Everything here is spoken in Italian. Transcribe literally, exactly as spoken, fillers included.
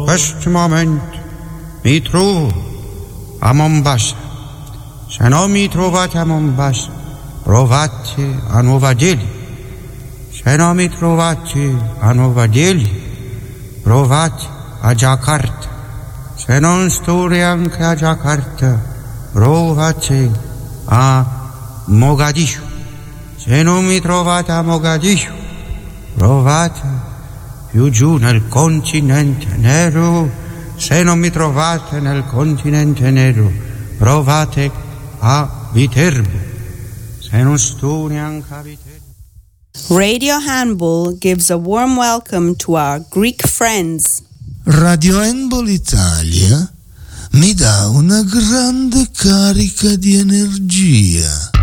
questo momento mi trovo a Mombasa. Se non mi trovate a Mombasa, provate a Nuova Delhi. Se non mi trovate a Nuova Delhi, provate a Jakarta. Se non sto neanche a Jakarta, provate a Mogadiscio. Se non mi trovate a Mogadiscio, provate più giù nel continente nero. Se non mi trovate nel continente nero, provate a Viterbo. Se non sto neanche a Viterbo. Radio Handball gives a warm welcome to our Greek friends. Radio Handball Italia mi dà una grande carica di energia.